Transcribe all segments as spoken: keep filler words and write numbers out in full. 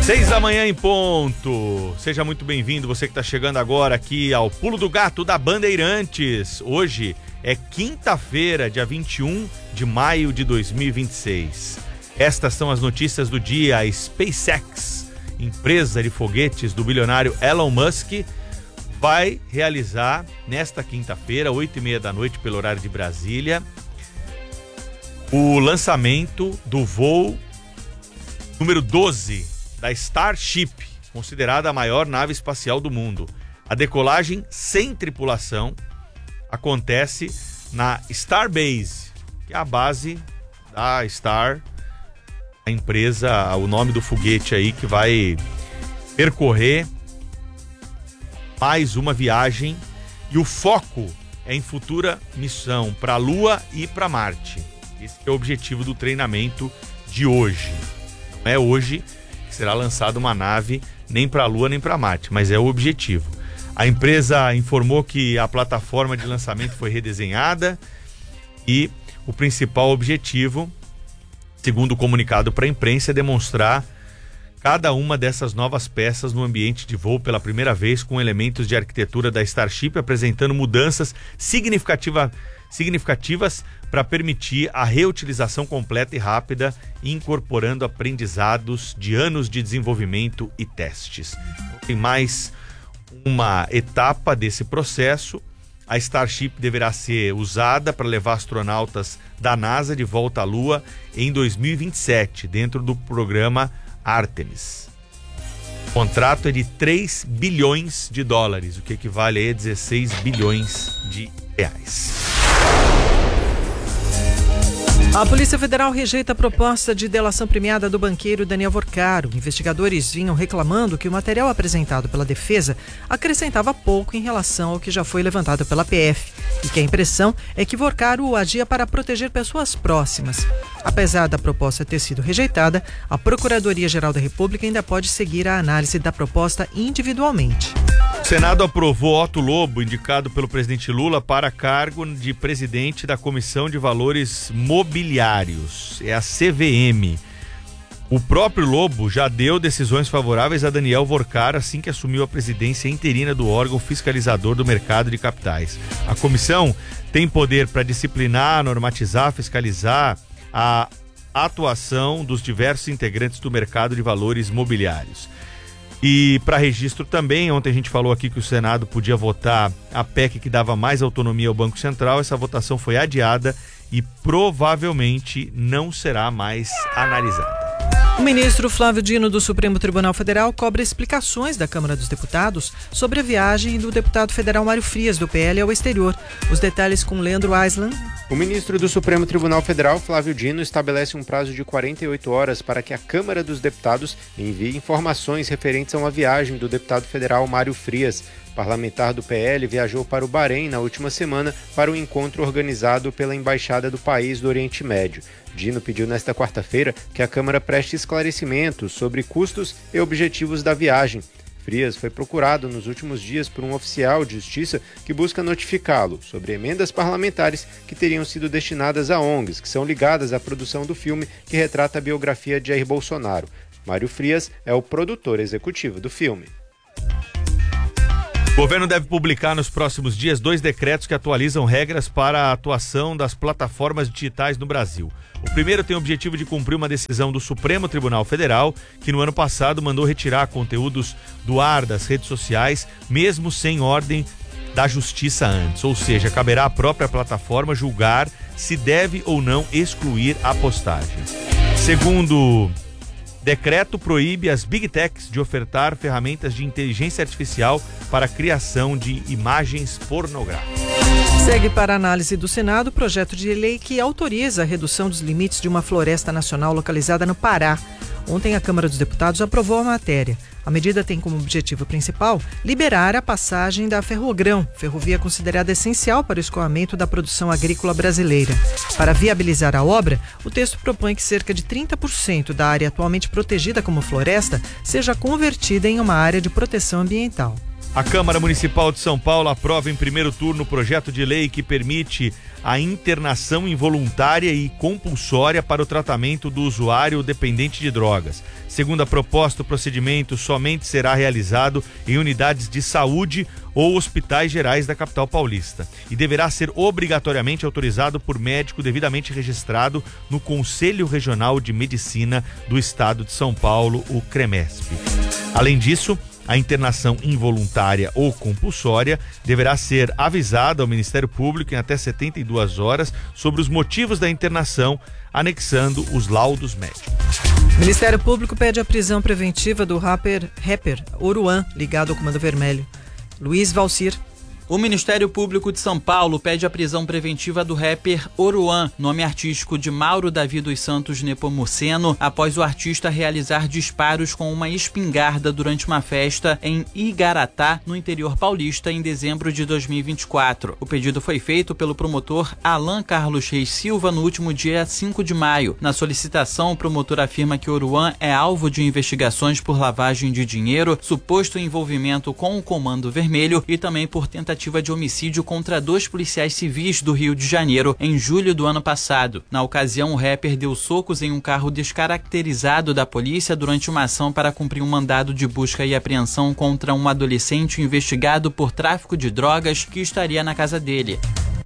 Seis da manhã em ponto. Seja muito bem-vindo, você que está chegando agora aqui ao Pulo do Gato da Bandeirantes. Hoje é quinta-feira, dia vinte e um de maio de dois mil e vinte e seis. Estas são as notícias do dia. A SpaceX, empresa de foguetes do bilionário Elon Musk, vai realizar nesta quinta-feira, oito e meia da noite, pelo horário de Brasília, o lançamento do voo número doze da Starship, considerada a maior nave espacial do mundo. A decolagem sem tripulação acontece na Starbase, que é a base da Star, a empresa, o nome do foguete aí que vai percorrer mais uma viagem, e o foco é em futura missão para a Lua e para Marte. Esse é o objetivo do treinamento de hoje. Não é hoje que será lançada uma nave nem para a Lua nem para Marte, mas é o objetivo. A empresa informou que a plataforma de lançamento foi redesenhada e o principal objetivo, segundo o comunicado para a imprensa, é demonstrar cada uma dessas novas peças no ambiente de voo pela primeira vez, com elementos de arquitetura da Starship, apresentando mudanças significativa, significativas para permitir a reutilização completa e rápida, incorporando aprendizados de anos de desenvolvimento e testes. Então, tem mais uma etapa desse processo. A Starship deverá ser usada para levar astronautas da NASA de volta à Lua em dois mil e vinte e sete, dentro do programa Artemis. O contrato é de três bilhões de dólares, o que equivale a dezesseis bilhões de reais. A Polícia Federal rejeita a proposta de delação premiada do banqueiro Daniel Vorcaro. Investigadores vinham reclamando que o material apresentado pela defesa acrescentava pouco em relação ao que já foi levantado pela P F e que a impressão é que Vorcaro agia para proteger pessoas próximas. Apesar da proposta ter sido rejeitada, a Procuradoria-Geral da República ainda pode seguir a análise da proposta individualmente. O Senado aprovou Otto Lobo, indicado pelo presidente Lula, para cargo de presidente da Comissão de Valores Mobiliários, é a C V M. O próprio Lobo já deu decisões favoráveis a Daniel Vorcaro assim que assumiu a presidência interina do órgão fiscalizador do mercado de capitais. A comissão tem poder para disciplinar, normatizar, fiscalizar a atuação dos diversos integrantes do mercado de valores mobiliários. E para registro também, ontem a gente falou aqui que o Senado podia votar a P E C que dava mais autonomia ao Banco Central. Essa votação foi adiada e provavelmente não será mais analisada. O ministro Flávio Dino do Supremo Tribunal Federal cobra explicações da Câmara dos Deputados sobre a viagem do deputado federal Mário Frias, do P L, ao exterior. Os detalhes com Leandro Aislan. O ministro do Supremo Tribunal Federal, Flávio Dino, estabelece um prazo de quarenta e oito horas para que a Câmara dos Deputados envie informações referentes a uma viagem do deputado federal Mário Frias. Parlamentar do P L viajou para o Bahrein na última semana para um encontro organizado pela Embaixada do país do Oriente Médio. Dino pediu nesta quarta-feira que a Câmara preste esclarecimentos sobre custos e objetivos da viagem. Frias foi procurado nos últimos dias por um oficial de justiça que busca notificá-lo sobre emendas parlamentares que teriam sido destinadas a O N Gs, que são ligadas à produção do filme que retrata a biografia de Jair Bolsonaro. Mário Frias é o produtor executivo do filme. O governo deve publicar nos próximos dias dois decretos que atualizam regras para a atuação das plataformas digitais no Brasil. O primeiro tem o objetivo de cumprir uma decisão do Supremo Tribunal Federal, que no ano passado mandou retirar conteúdos do ar das redes sociais, mesmo sem ordem da Justiça antes. Ou seja, caberá à própria plataforma julgar se deve ou não excluir a postagem. Segundo decreto, proíbe as Big Techs de ofertar ferramentas de inteligência artificial para a criação de imagens pornográficas. Segue para análise do Senado o projeto de lei que autoriza a redução dos limites de uma floresta nacional localizada no Pará. Ontem a Câmara dos Deputados aprovou a matéria. A medida tem como objetivo principal liberar a passagem da Ferrogrão, ferrovia considerada essencial para o escoamento da produção agrícola brasileira. Para viabilizar a obra, o texto propõe que cerca de trinta por cento da área atualmente protegida como floresta seja convertida em uma área de proteção ambiental. A Câmara Municipal de São Paulo aprova em primeiro turno o projeto de lei que permite a internação involuntária e compulsória para o tratamento do usuário dependente de drogas. Segundo a proposta, o procedimento somente será realizado em unidades de saúde ou hospitais gerais da capital paulista e deverá ser obrigatoriamente autorizado por médico devidamente registrado no Conselho Regional de Medicina do Estado de São Paulo, o CREMESP. Além disso, a internação involuntária ou compulsória deverá ser avisada ao Ministério Público em até setenta e duas horas sobre os motivos da internação, anexando os laudos médicos. O Ministério Público pede a prisão preventiva do rapper, rapper Oruan, ligado ao Comando Vermelho. Luiz Valcir. O Ministério Público de São Paulo pede a prisão preventiva do rapper Oruan, nome artístico de Mauro Davi dos Santos Nepomuceno, após o artista realizar disparos com uma espingarda durante uma festa em Igaratá, no interior paulista, em dezembro de dois mil e vinte e quatro. O pedido foi feito pelo promotor Alan Carlos Reis Silva no último dia cinco de maio. Na solicitação, o promotor afirma que Oruan é alvo de investigações por lavagem de dinheiro, suposto envolvimento com o Comando Vermelho e também por tentativa de homicídio contra dois policiais civis do Rio de Janeiro em julho do ano passado. Na ocasião, o rapper deu socos em um carro descaracterizado da polícia durante uma ação para cumprir um mandado de busca e apreensão contra um adolescente investigado por tráfico de drogas que estaria na casa dele.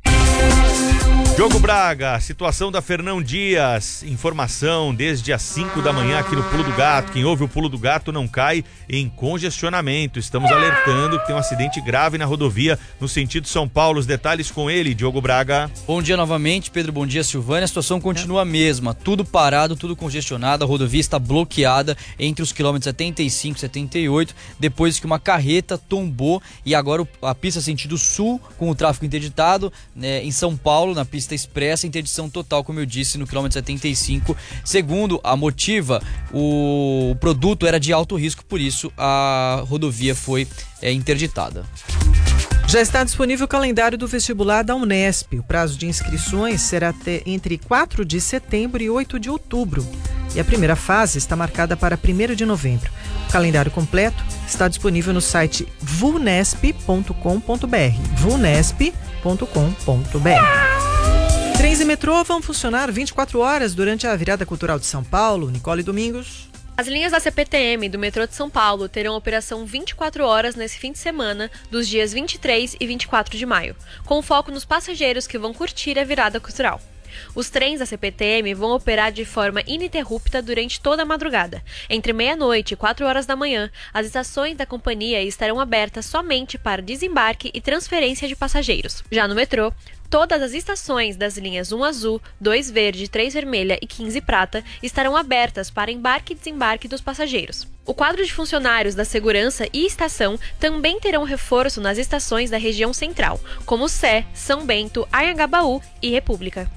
Diogo Braga, situação da Fernão Dias, informação desde as cinco da manhã aqui no Pulo do Gato. Quem ouve o Pulo do Gato não cai em congestionamento. Estamos alertando que tem um acidente grave na rodovia no sentido São Paulo. Os detalhes com ele, Diogo Braga. Bom dia novamente, Pedro, bom dia, Silvânia. A situação continua a mesma, tudo parado, tudo congestionado. A rodovia está bloqueada entre os quilômetros setenta e cinco e setenta e oito, depois que uma carreta tombou e agora a pista sentido sul com o tráfego interditado, né, em São Paulo, na pista expressa, interdição total, como eu disse, no quilômetro setenta e cinco. Segundo a Motiva, o produto era de alto risco, por isso a rodovia foi é, interditada. Já está disponível o calendário do vestibular da Unesp. O prazo de inscrições será até entre quatro de setembro e oito de outubro. E a primeira fase está marcada para primeiro de novembro. O calendário completo está disponível no site vunesp ponto com ponto br. vunesp ponto com ponto br. Trens e metrô vão funcionar vinte e quatro horas durante a virada cultural de São Paulo. Nicole Domingos. As linhas da C P T M do metrô de São Paulo terão operação vinte e quatro horas nesse fim de semana, dos dias vinte e três e vinte e quatro de maio, com foco nos passageiros que vão curtir a virada cultural. Os trens da C P T M vão operar de forma ininterrupta durante toda a madrugada. Entre meia-noite e quatro horas da manhã, as estações da companhia estarão abertas somente para desembarque e transferência de passageiros. Já no metrô, todas as estações das linhas um azul, dois verde, três vermelha e quinze prata estarão abertas para embarque e desembarque dos passageiros. O quadro de funcionários da segurança e estação também terão reforço nas estações da região central, como Sé, São Bento, Anhangabaú e República.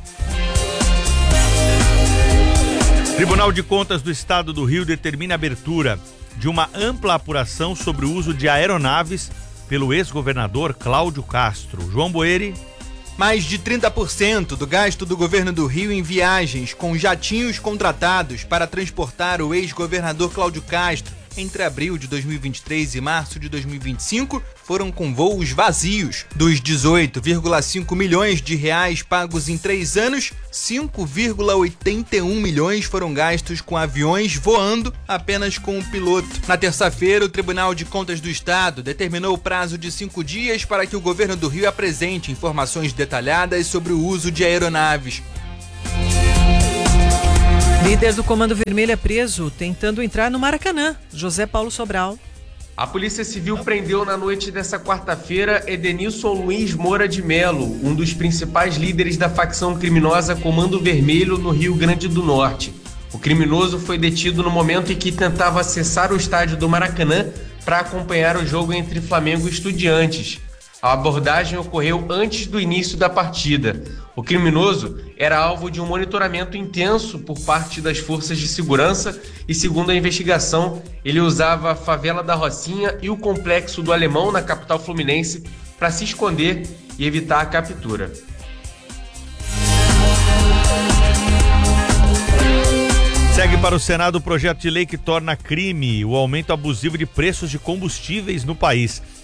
Tribunal de Contas do Estado do Rio determina a abertura de uma ampla apuração sobre o uso de aeronaves pelo ex-governador Cláudio Castro. João Boeri. Mais de trinta por cento do gasto do governo do Rio em viagens com jatinhos contratados para transportar o ex-governador Cláudio Castro entre abril de dois mil e vinte e três e março de dois mil e vinte e cinco foram com voos vazios. Dos dezoito vírgula cinco milhões de reais pagos em três anos, cinco vírgula oitenta e um milhões foram gastos com aviões voando apenas com o piloto. Na terça-feira, o Tribunal de Contas do Estado determinou o prazo de cinco dias para que o governo do Rio apresente informações detalhadas sobre o uso de aeronaves. Líder do Comando Vermelho é preso tentando entrar no Maracanã. José Paulo Sobral. A Polícia Civil prendeu na noite dessa quarta-feira Edenilson Luiz Moura de Melo, um dos principais líderes da facção criminosa Comando Vermelho no Rio Grande do Norte. O criminoso foi detido no momento em que tentava acessar o estádio do Maracanã para acompanhar o jogo entre Flamengo e Estudiantes. A abordagem ocorreu antes do início da partida. O criminoso era alvo de um monitoramento intenso por parte das forças de segurança e, segundo a investigação, ele usava a favela da Rocinha e o complexo do Alemão, na capital fluminense, para se esconder e evitar a captura. Segue para o Senado o projeto de lei que torna crime o aumento abusivo de preços de combustíveis no país.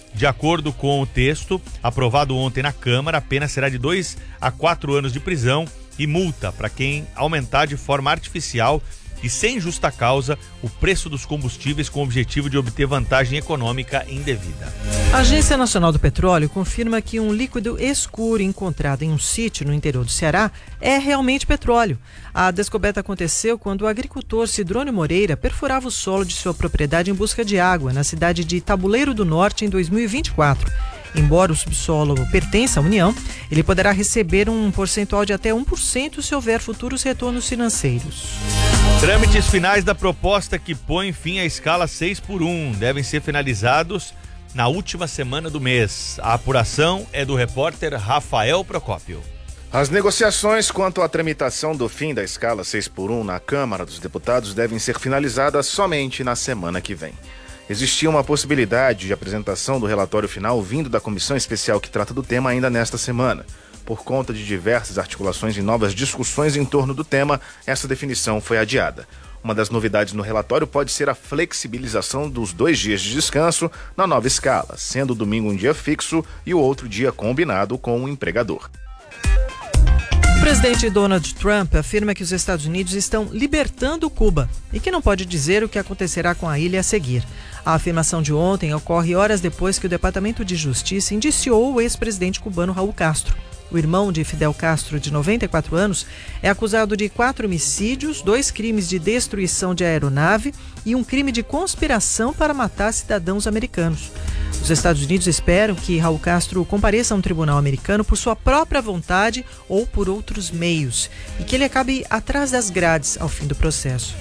De acordo com o texto aprovado ontem na Câmara, a pena será de dois a quatro anos de prisão e multa para quem aumentar de forma artificial e sem justa causa o preço dos combustíveis com o objetivo de obter vantagem econômica indevida. A Agência Nacional do Petróleo confirma que um líquido escuro encontrado em um sítio no interior do Ceará é realmente petróleo. A descoberta aconteceu quando o agricultor Sidrônio Moreira perfurava o solo de sua propriedade em busca de água na cidade de Tabuleiro do Norte em dois mil e vinte e quatro. Embora o subsolo pertença à União, ele poderá receber um percentual de até um por cento se houver futuros retornos financeiros. Trâmites finais da proposta que põe fim à escala seis por um devem ser finalizados na última semana do mês. A apuração é do repórter Rafael Procópio. As negociações quanto à tramitação do fim da escala seis por um na Câmara dos Deputados devem ser finalizadas somente na semana que vem. Existia uma possibilidade de apresentação do relatório final vindo da comissão especial que trata do tema ainda nesta semana. Por conta de diversas articulações e novas discussões em torno do tema, essa definição foi adiada. Uma das novidades no relatório pode ser a flexibilização dos dois dias de descanso na nova escala, sendo o domingo um dia fixo e o outro dia combinado com o empregador. O presidente Donald Trump afirma que os Estados Unidos estão libertando Cuba e que não pode dizer o que acontecerá com a ilha a seguir. A afirmação de ontem ocorre horas depois que o Departamento de Justiça indiciou o ex-presidente cubano Raul Castro. O irmão de Fidel Castro, de noventa e quatro anos, é acusado de quatro homicídios, dois crimes de destruição de aeronave e um crime de conspiração para matar cidadãos americanos. Os Estados Unidos esperam que Raul Castro compareça a um tribunal americano por sua própria vontade ou por outros meios e que ele acabe atrás das grades ao fim do processo.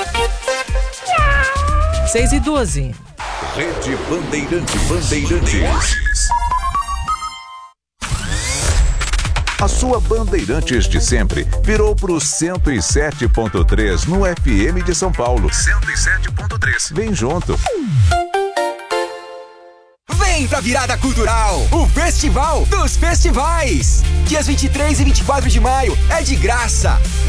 seis e doze. Rede Bandeirantes. Bandeirantes. A sua Bandeirantes de sempre virou pro cento e sete ponto três no F M de São Paulo. cento e sete ponto três. Vem junto. Vem pra Virada Cultural, o Festival dos Festivais. Dias vinte e três e vinte e quatro de maio é de graça.